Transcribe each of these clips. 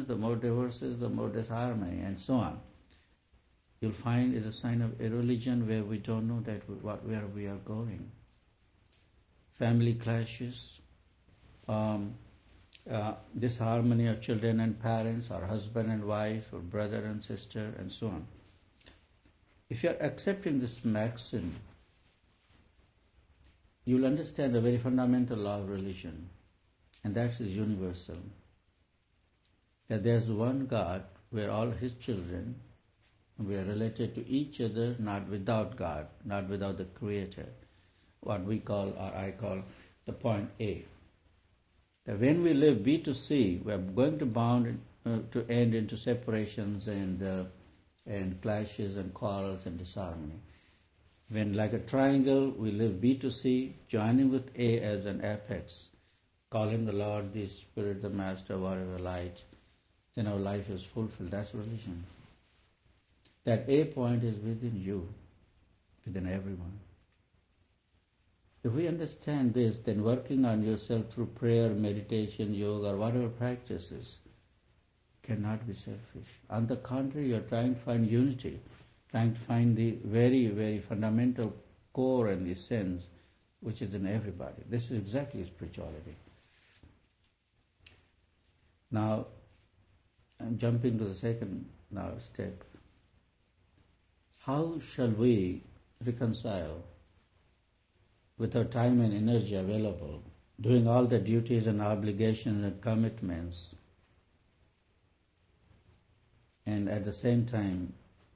separations, the more divorces, the more disharmony, and so on. You'll find it's a sign of a religion where we don't know that where we are going. Family clashes, disharmony of children and parents, or husband and wife, or brother and sister, and so on. If you are accepting this maxim, you will understand the very fundamental law of religion, and that is universal. That there is one God where all His children, we are related to each other, not without God, not without the Creator, what we call, or I call, the point A. That when we live B to C, we are going to end into separations and clashes and quarrels and disharmony. When, like a triangle, we live B to C, joining with A as an apex, call Him the Lord, the Spirit, the Master, whatever light, then our life is fulfilled. That's religion. That A point is within you, within everyone. If we understand this, then working on yourself through prayer, meditation, yoga, or whatever practices cannot be selfish. On the contrary, you're trying to find unity, trying to find the very, very fundamental core and the sense which is in everybody. This is exactly spirituality. Now, I'm jumping to the second step. How shall we reconcile with our time and energy available, doing all the duties and obligations and commitments, and at the same time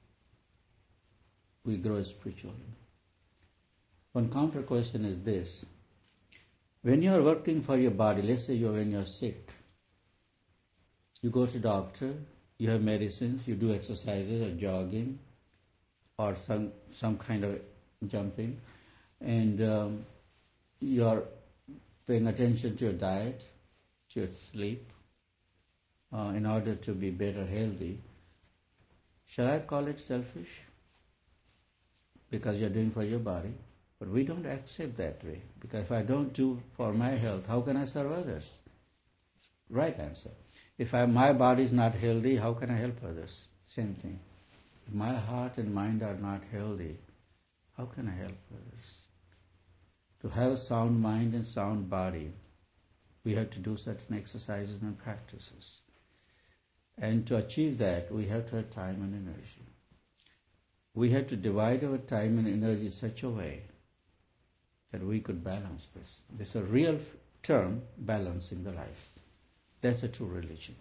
we grow spiritually? One counter question is this. When you are working for your body, let's say when you are sick, you go to doctor, you have medicines, you do exercises or jogging or some kind of jumping, and you are paying attention to your diet, to your sleep, in order to be better healthy. Shall I call it selfish? Because you're doing for your body. But we don't accept that way. Because if I don't do for my health, how can I serve others? Right answer. If my body is not healthy, how can I help others? Same thing. If my heart and mind are not healthy, how can I help others? To have a sound mind and sound body, we have to do certain exercises and practices. And to achieve that, we have to have time and energy. We have to divide our time and energy in such a way that we could balance this. This is a real term, balancing the life. That's a true religion.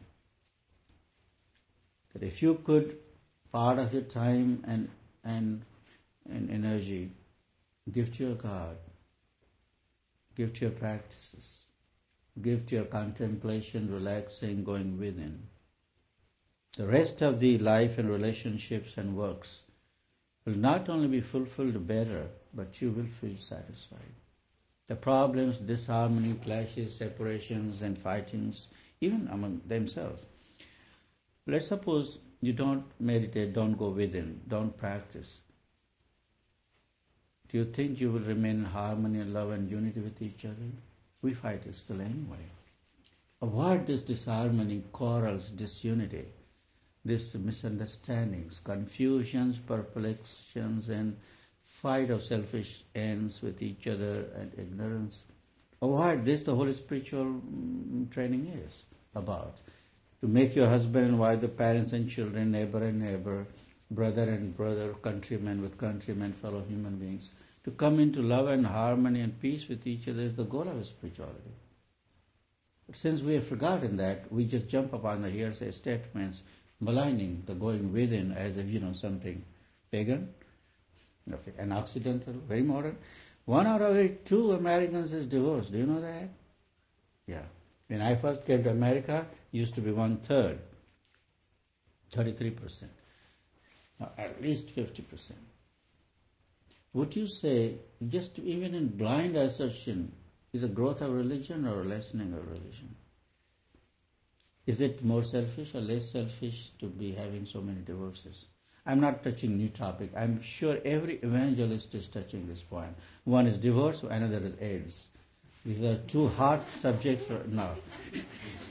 That if you could, part of your time and energy, give to your God, give to your practices, give to your contemplation, relaxing, going within. The rest of the life and relationships and works will not only be fulfilled better, but you will feel satisfied. The problems, disharmony, clashes, separations, and fightings, even among themselves. Let's suppose you don't meditate, don't go within, don't practice. Do you think you will remain in harmony and love and unity with each other? We fight it still anyway. Avoid this disharmony, quarrels, disunity, these misunderstandings, confusions, perplexions, and fight of selfish ends with each other and ignorance. Avoid this. The whole spiritual training is about. To make your husband and wife, the parents and children, neighbor and neighbor, brother and brother, countrymen with countrymen, fellow human beings. To come into love and harmony and peace with each other is the goal of spirituality. But since we have forgotten that, we just jump upon the hearsay statements, maligning the going within as if, something pagan, and occidental, very modern. 1 out of every 2 Americans is divorced. Do you know that? Yeah. When I first came to America, it used to be 1/3, 33%. Now at least 50%. Would you say, just even in blind assertion, is a growth of religion or a lessening of religion? Is it more selfish or less selfish to be having so many divorces? I'm not touching new topic. I'm sure every evangelist is touching this point. One is divorce, another is AIDS. These are 2 hot subjects for now.